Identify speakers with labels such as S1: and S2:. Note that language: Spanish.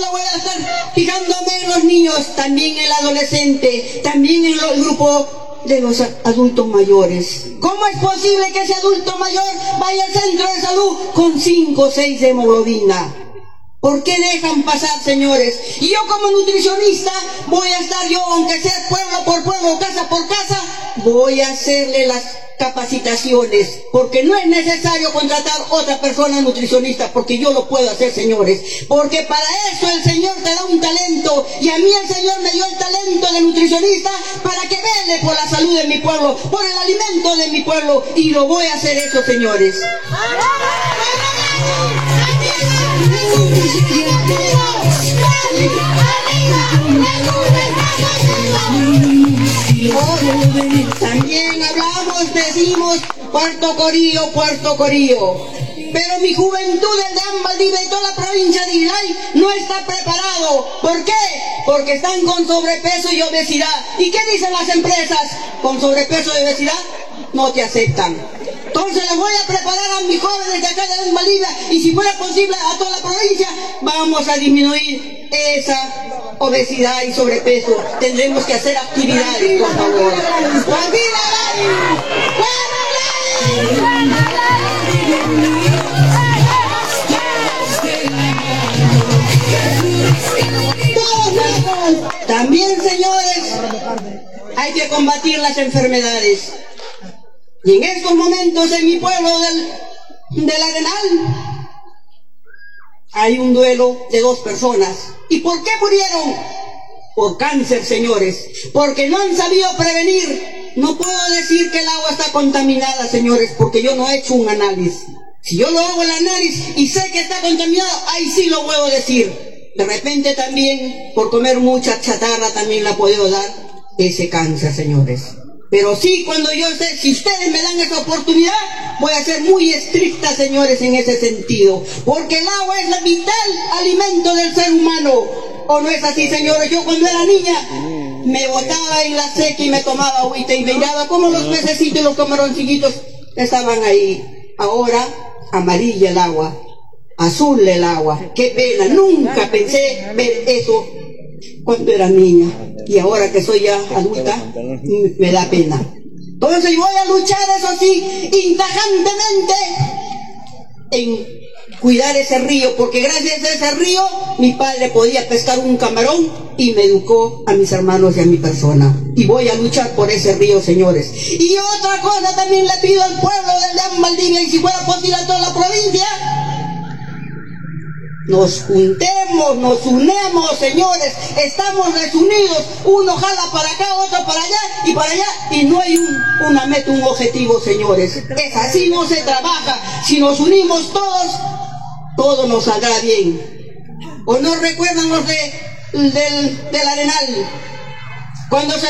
S1: solo voy a estar fijándome en los niños, también en el adolescente, también en el grupo de los adultos mayores. ¿Cómo es posible que ese adulto mayor vaya al centro de salud con 5 o 6 de hemoglobina? ¿Por qué dejan pasar, señores? Y yo como nutricionista voy a estar yo, aunque sea pueblo por pueblo, casa por casa, voy a hacerle las capacitaciones, porque no es necesario contratar otra persona nutricionista, porque yo lo puedo hacer, señores, porque para eso el Señor te da un talento, y a mí el Señor me dio el talento de nutricionista para que vele por la salud de mi pueblo, por el alimento de mi pueblo, y lo voy a hacer eso, señores. También hablamos, decimos Puerto Corío, pero mi juventud del Deán Valdivia y toda la provincia de Islay no está preparado. ¿Por qué? Porque están con sobrepeso y obesidad. ¿Y qué dicen las empresas? Con sobrepeso y obesidad no te aceptan. Entonces les voy a preparar a mis jóvenes de acá de Deán Valdivia, y si fuera posible a toda la provincia, vamos a disminuir esa obesidad y sobrepeso. Tendremos que hacer actividades, por favor. También, señores, hay que combatir las enfermedades. Y en estos momentos en mi pueblo del Arenal hay un duelo de 2 personas. ¿Y por qué murieron? Por cáncer, señores, porque no han sabido prevenir. No puedo decir que el agua está contaminada, señores, porque yo no he hecho un análisis. Si yo lo hago el análisis y sé que está contaminado, ahí sí lo puedo decir. De repente también, por comer mucha chatarra, también la puedo dar ese cáncer, señores. Pero sí, cuando yo sé, si ustedes me dan esa oportunidad, voy a ser muy estricta, señores, en ese sentido. Porque el agua es el vital alimento del ser humano. ¿O no es así, señores? Yo cuando era niña, me botaba en la seca y me tomaba agüita y miraba como los pececitos y los camaroncitos estaban ahí. Ahora, amarilla el agua, azul el agua. Qué pena, nunca pensé ver eso cuando era niña, y ahora que soy ya adulta me da pena. Entonces voy a luchar, eso sí, intajantemente en cuidar ese río, porque gracias a ese río mi padre podía pescar un camarón y me educó a mis hermanos y a mi persona, y voy a luchar por ese río, señores. Y otra cosa también le pido al pueblo del Deán Valdivia, y si fuera posible a toda la provincia, nos juntemos, nos unemos, señores. Estamos desunidos, uno jala para acá, otro para allá, y no hay una meta, un objetivo, señores. Es así, no se trabaja. Si nos unimos todos, todo nos saldrá bien. ¿O no recuerdan los del Arenal? Cuando se